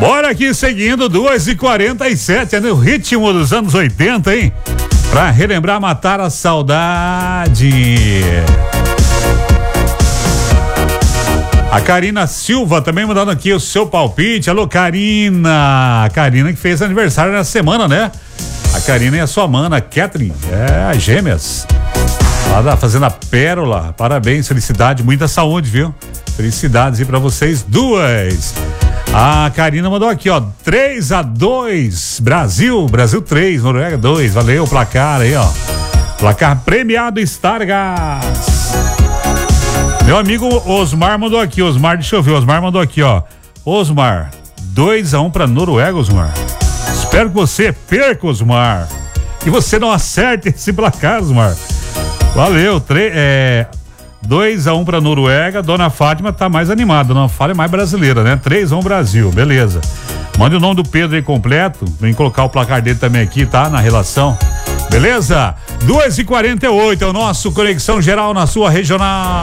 Bora aqui seguindo 2h47, é no ritmo dos anos 80, hein? Pra relembrar, matar a saudade. A Karina Silva também mandando aqui o seu palpite. Alô, Karina. A Karina que fez aniversário na semana, né? A Karina e a sua mana, Catherine. As gêmeas. Lá da Fazenda Pérola. Parabéns, felicidade, muita saúde, viu? Felicidades aí pra vocês duas. A Karina mandou aqui, ó, 3-2, Brasil 3, Noruega 2, valeu o placar aí, ó. Placar premiado Stargas. Meu amigo Osmar mandou aqui, deixa eu ver, Osmar mandou aqui, ó. Osmar, 2-1 pra Noruega, Osmar. Espero que você perca, Osmar. Que você não acerte esse placar, Osmar. Valeu, 2-1 pra Noruega. Dona Fátima tá mais animada, Dona Fátima é mais brasileira, né? 3-1 Brasil, beleza. Mande o nome do Pedro aí completo. Vem colocar o placar dele também aqui, tá? Na relação. Beleza? 2h48 é o nosso Conexão Geral na sua regional.